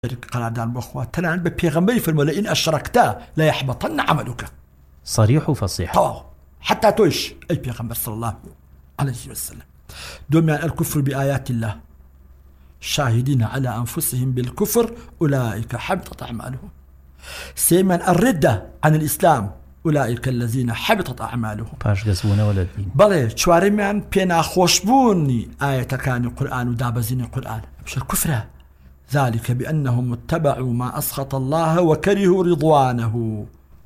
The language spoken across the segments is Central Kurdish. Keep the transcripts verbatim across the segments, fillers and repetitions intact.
قراردان بخوا تنان ببيغمبري فرموا لئن أشركت لا يحبطن عملك. صريح وفصيح. طبعا حتى تويش أي بيغمبر صلى الله عليه وسلم. دوم يعني الكفر بآيات الله شاهدين على أنفسهم بالكفر أولئك حبطت أعمالهم. سيما الردة عن الإسلام أولئك الذين حبطت أعمالهم. باش قزبونا ولا الدين. بله شوارمان بينا خوشبوني آية كان القرآن ودابزين القرآن مش الكفر. ذلك بأنهم اتبعوا ما أسخط الله وكرهوا رضوانه.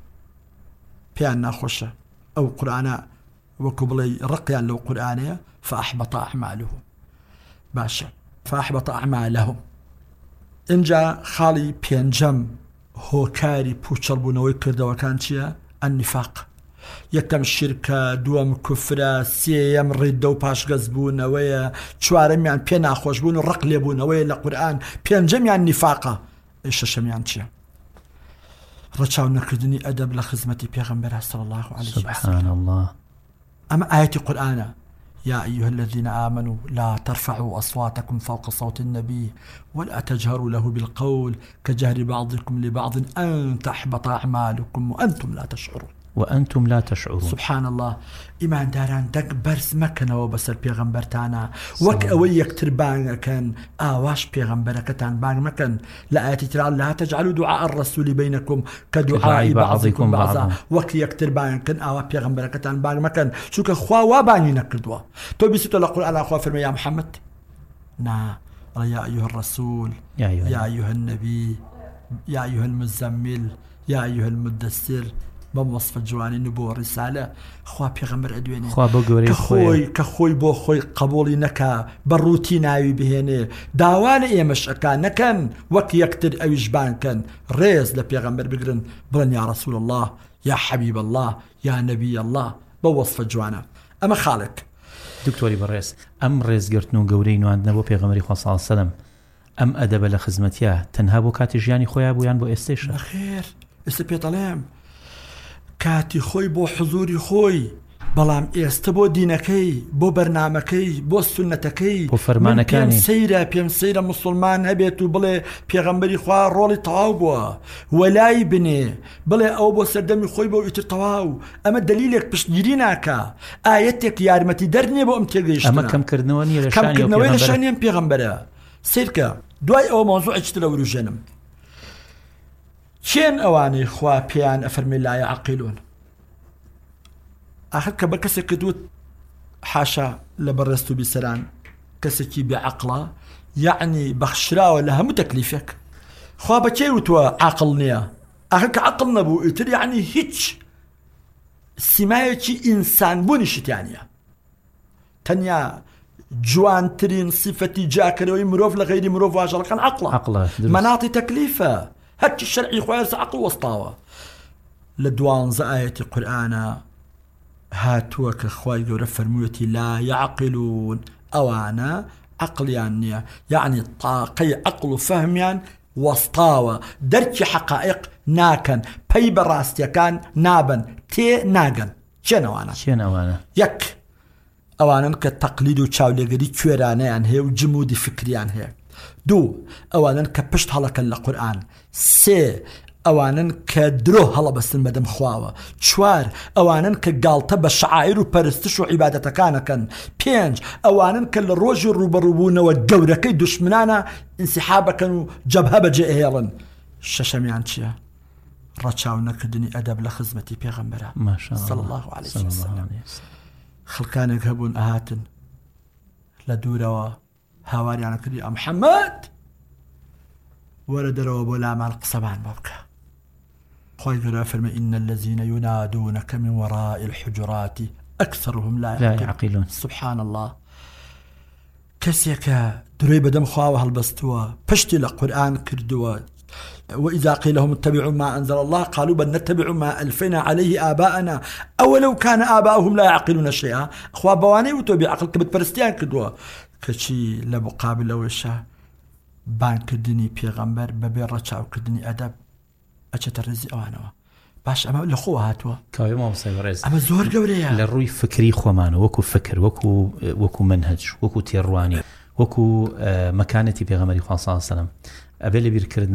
بيانا خوشة أو قرآن وكبلي رقيا لو قرآنية فأحبط أعمالهم. باشا فأحبط أعمالهم. إنجا خالي بينجم هو كاري بوشربون ويكرد وكانتيا النفاق. يكتم الشركة دوام كفرة سيام ردو باش غزبون ويا شوارم يعني بينا خوشبون الرقلبون ويا القرآن بينجم يعني النفاقة إيش شميان تيا رجعوا نكردني أدب لخدمة بيغمبر صلى الله عليه وسلم. سبحان الله. أما آية القرآن يا أيها الذين آمنوا لا ترفعوا أصواتكم فوق صوت النبي ولا تجهروا له بالقول كجهر بعضكم لبعض أن تحبط أعمالكم وأنتم لا تشعرون. وأنتم لا تشعرون. سبحان الله. إيمان داران دق برس مكنا وبس البيغمبر تانا وك أوي يكتر بان كان آواش بيغمبر كتان بان مكان لآياتي ترى لا تجعلوا دعاء الرسول بينكم كدعاء بعضكم بعضا وك يكتر بان كان آوا بيغمبر كتان بان مكان شو كخوا وباني نكدوا تو بيسيتو القرآن أخوا فرمي يا محمد نا يا أيها الرسول يا أيها, يا أيها النبي يا أيها المزمل يا أيها المدثر بموصف الجواني نبوة الرسالة خوا بيغمبر أدويني خوا بقوري كخوي كخوي بو خوي قبولي نكا بروتيناوي بهني داوان إيمش أكا نكن وك يكتر أو يجبان كان ريز لبيغمبر بقرن بلن يا رسول الله يا حبيب الله يا نبي الله بوصف الجوانا. أما خالق دكتوري بريس أم ريز قرتنو قورين وعند نبو بيغمبري خوا صلى الله عليه وسلم أم أدب لخزمتيا تنهابو كاتي جياني خويا بويان بو استيشا بخير استبيطلام كاتي خوي بو حضوري خوي بلام ئێستا بۆ دینەکەی بۆ بەرنامەکەی بۆ سنەتەکەی بۆ فەرمانەکانی پێم سەیرە پێم سەیرە موسڵمان هەبێت و بڵێ پێغەمبەری خوا ڕۆڵی تەواو بووە وەلای بنێ بڵێ ئەو بۆ سەردەمی خۆی بۆ ئیتر تەواو. ئەمە دلیلێک پشتگیری ناکە ئایەتێک یارمەتی دەرنێ بۆ ئەم تێگەیشتنە. ئەمە کەمکردنەوە نیە لە کەمکردنەوەی لە شانیان پێغەمبەرە. سیرکە دوای ئەوە مۆزوعێکی ترە وروژێنم. چێن ئەوانەی خوا پێیان ئەفەرمێ لا یعقیلون آخر کە بە کەسێک کردوت حاشا لە بەڕێست و بیسەران کەسێکی بێعەقڵە یعنی بەخشراوە لە هەموو تەکلیفێک خوا بەکێ وتووە عاقڵ نییە. آخر کە عەقڵ نەبوو ئیتر یعنی هیچ سیمایەکی ئینسان بوونیشی تیان نییە. تەنیا جوانترین سیفەتی جاکەرەوەی مرۆڤ لە غەیری مرۆڤ واژەڵەکان عەقڵە مەناڵی تەکلیفە هەرچی شەرعی خوا لەسەر عەقڵ وەستاوە. لە دوانزە ئایەتی قورئانە هاتووە کە خوای گەورە فەرموویەتی لا یعقلون ئەوانە عەقڵیان نییە یعنی تاقەی عەقڵ و فەهمیان وەستاوە دەرکی حەقائق ناکەن پەی بەڕاستیەکان نابن تێ ناگەن. چێن ئەوانە؟ چێن ئەوانە؟ یەک ئەوانن کە تەقلید و چاولێگەری کوێرانەیان هەیە و جمودی فکریان هەیە. دوو ئەوانن کە پشت هەڵەکەن لە قورئان. سێ ئەوانن کە درۆ هەڵەبەستن بەدەم خواوە. چوار ئەوانن کە گاڵتە بە شەعائیر و پەرستش و عیبادەتەکانەکەن. پێنج ئەوانن کە لە ڕۆژی ڕوبەڕووبوونەوە گەورەکەی دوشمنانە ئینسیحابەکەن و جەبهە بەجێ ئەهێڵن. شەشەمیان چییە؟ ڕەچاو نەکردنی ئەدەب لە خزمەتی پێغەمبەرە صلی الله علیه وسلم. خەڵکانێک هەبوون ئەهاتن لە دوورەوە هاواریانە کردی ئە محەممەد وەرە دەرەوە بۆ لامان قسەمان بۆ بکە. خوای گەورە فەرمێ ئین الذین ینادونەکە من وەراء الحجرات ئەکثەرهم لا یعقلون. سبحان الله. کەسێکە درۆی بەدەم خواوە هەڵبەستووە پشتی لە قورئان کردووە وإذا قيل لهم اتبعوا ما أنزل الله قالوا بل نتبع ما ألفينا عليه آباءنا أولو كان آباؤهم لا يعقلون شيئا. أخوة بواني وتو بعقل كبت برستيان كدوا كشي لمقابل وشا بان كردني بيغمبر ببير رچاو كردني أدب أجت الرزي أوانوا باش أما لخو هاتوا كاوي ما وصي ورز أما زور قوريا للروي فكري خومانو وكو فكر وكو وكو منهج وكو تيرواني وكو مكانتي بيغمبري صلى الله عليه وسلم ئەبێ لە بیرکردن